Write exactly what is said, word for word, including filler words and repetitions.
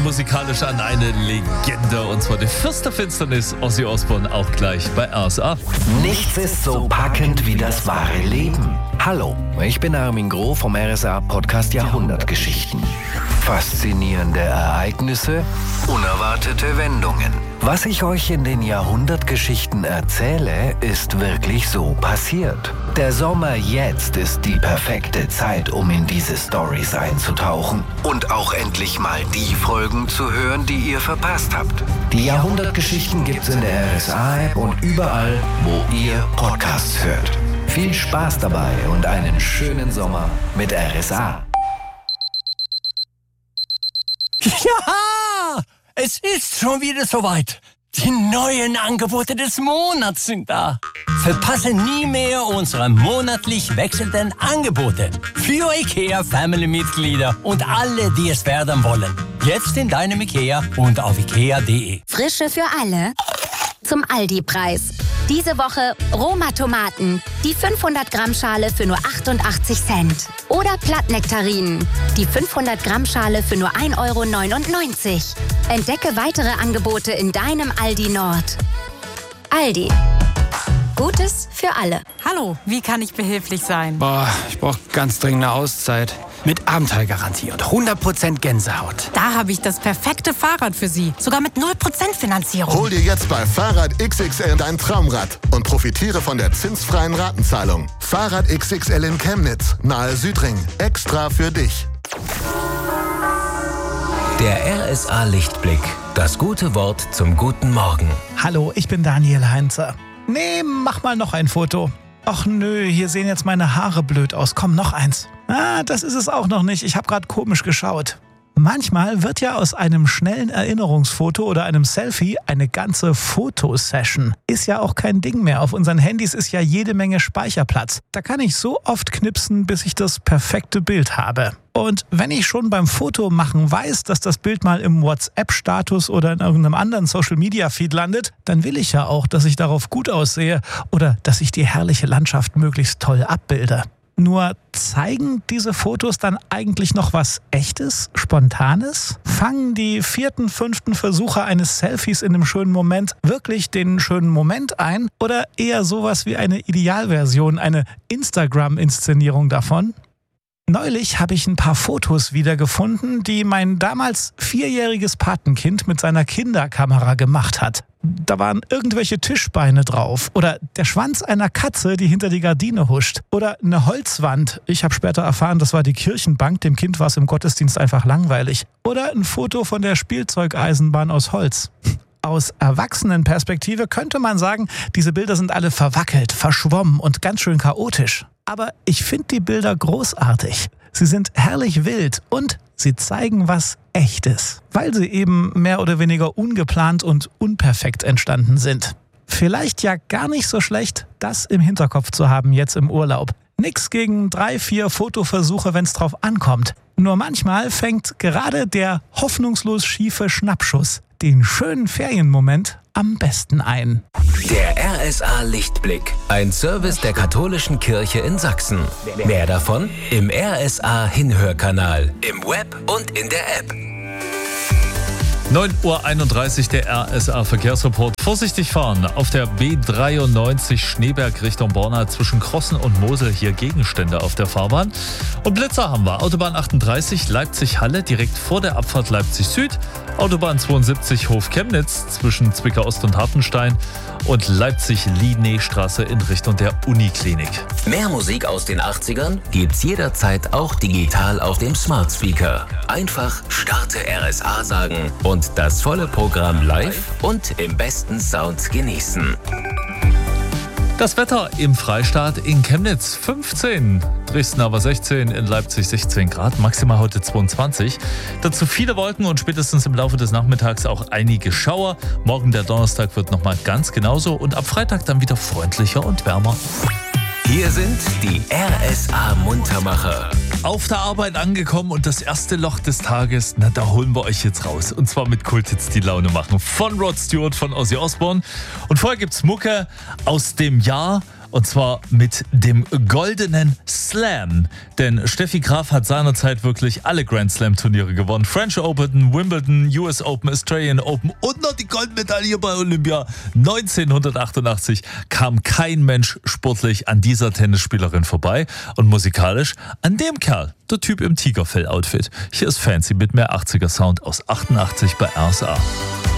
musikalisch an eine Legende, und zwar die Fürst der Finsternis, Ozzy Osbourne, auch gleich bei R S A. Nichts ist so packend wie das wahre Leben. Hallo, ich bin Armin Groh vom R S A-Podcast Jahrhundertgeschichten. Faszinierende Ereignisse, unerwartete Wendungen. Was ich euch in den Jahrhundertgeschichten erzähle, ist wirklich so passiert. Der Sommer jetzt ist die perfekte Zeit, um in diese Storys einzutauchen und auch endlich mal die Folgen zu hören, die ihr verpasst habt. Die Jahrhundertgeschichten gibt's in der R S A-App und überall, wo ihr Podcasts hört. Viel Spaß dabei und einen schönen Sommer mit R S A. Ja, es ist schon wieder soweit. Die neuen Angebote des Monats sind da. Verpasse nie mehr unsere monatlich wechselnden Angebote für IKEA Family-Mitglieder und alle, die es werden wollen. Jetzt in deinem IKEA und auf ikea punkt de. Frische für alle zum Aldi-Preis. Diese Woche Roma-Tomaten, die fünfhundert Gramm Schale für nur achtundachtzig Cent. Oder Plattnektarinen, die fünfhundert Gramm Schale für nur ein Euro neunundneunzig. Entdecke weitere Angebote in deinem Aldi Nord. Aldi. Gutes für alle. Hallo, wie kann ich behilflich sein? Boah, ich brauche ganz dringend eine Auszeit. Mit Abenteuergarantie und hundert Prozent Gänsehaut. Da habe ich das perfekte Fahrrad für Sie. Sogar mit null Prozent Finanzierung. Hol dir jetzt bei Fahrrad X X L dein Traumrad und profitiere von der zinsfreien Ratenzahlung. Fahrrad X X L in Chemnitz, nahe Südring. Extra für dich. Der R S A-Lichtblick. Das gute Wort zum guten Morgen. Hallo, ich bin Daniel Heinze. Nee, mach mal noch ein Foto. Ach nö, hier sehen jetzt meine Haare blöd aus. Komm, noch eins. Ah, das ist es auch noch nicht. Ich habe gerade komisch geschaut. Manchmal wird ja aus einem schnellen Erinnerungsfoto oder einem Selfie eine ganze Fotosession. Ist ja auch kein Ding mehr. Auf unseren Handys ist ja jede Menge Speicherplatz. Da kann ich so oft knipsen, bis ich das perfekte Bild habe. Und wenn ich schon beim Fotomachen weiß, dass das Bild mal im WhatsApp-Status oder in irgendeinem anderen Social-Media-Feed landet, dann will ich ja auch, dass ich darauf gut aussehe oder dass ich die herrliche Landschaft möglichst toll abbilde. Nur zeigen diese Fotos dann eigentlich noch was Echtes, Spontanes? Fangen die vierten, fünften Versuche eines Selfies in einem schönen Moment wirklich den schönen Moment ein? Oder eher sowas wie eine Idealversion, eine Instagram-Inszenierung davon? Neulich habe ich ein paar Fotos wiedergefunden, die mein damals vierjähriges Patenkind mit seiner Kinderkamera gemacht hat. Da waren irgendwelche Tischbeine drauf oder der Schwanz einer Katze, die hinter die Gardine huscht oder eine Holzwand. Ich habe später erfahren, das war die Kirchenbank, dem Kind war es im Gottesdienst einfach langweilig. Oder ein Foto von der Spielzeugeisenbahn aus Holz. Aus Erwachsenenperspektive könnte man sagen, diese Bilder sind alle verwackelt, verschwommen und ganz schön chaotisch. Aber ich finde die Bilder großartig. Sie sind herrlich wild und sie zeigen was Echtes, weil sie eben mehr oder weniger ungeplant und unperfekt entstanden sind. Vielleicht ja gar nicht so schlecht, das im Hinterkopf zu haben jetzt im Urlaub. Nix gegen drei, vier Fotoversuche, wenn's drauf ankommt. Nur manchmal fängt gerade der hoffnungslos schiefe Schnappschuss den schönen Ferienmoment am besten ein. Der R S A-Lichtblick. Ein Service der katholischen Kirche in Sachsen. Mehr davon im R S A-Hinhörkanal, im Web und in der App. neun Uhr einunddreißig, der R S A-Verkehrsreport. Vorsichtig fahren auf der B dreiundneunzig Schneeberg Richtung Borna zwischen Krossen und Mosel. Hier Gegenstände auf der Fahrbahn. Und Blitzer haben wir. Autobahn achtunddreißig Leipzig-Halle direkt vor der Abfahrt Leipzig Süd. Autobahn zweiundsiebzig Hof-Chemnitz zwischen Zwickau-Ost und Hartenstein. Und Leipzig-Lienee-Straße in Richtung der Uniklinik. Mehr Musik aus den achtzigern gibt's jederzeit auch digital auf dem Smart Speaker. Einfach Starte R S A sagen und das volle Programm live und im besten Sound genießen. Das Wetter im Freistaat: in Chemnitz fünfzehn, Dresden aber sechzehn, in Leipzig sechzehn Grad, maximal heute zweiundzwanzig. Dazu viele Wolken und spätestens im Laufe des Nachmittags auch einige Schauer. Morgen, der Donnerstag, wird nochmal ganz genauso und ab Freitag dann wieder freundlicher und wärmer. Hier sind die R S A-Muntermacher. Auf der Arbeit angekommen und das erste Loch des Tages, na, da holen wir euch jetzt raus. Und zwar mit Kulthits, die Laune machen. Von Rod Stewart, von Ozzy Osbourne. Und vorher gibt's Mucke aus dem Jahr. Und zwar mit dem goldenen Slam. Denn Steffi Graf hat seinerzeit wirklich alle Grand Slam Turniere gewonnen. French Open, Wimbledon, U S Open, Australian Open und noch die Goldmedaille bei Olympia. neunzehnhundertachtundachtzig kam kein Mensch sportlich an dieser Tennisspielerin vorbei und musikalisch an dem Kerl, der Typ im Tigerfell-Outfit. Hier ist Fancy mit mehr achtziger Sound aus achtundachtzig bei R S A.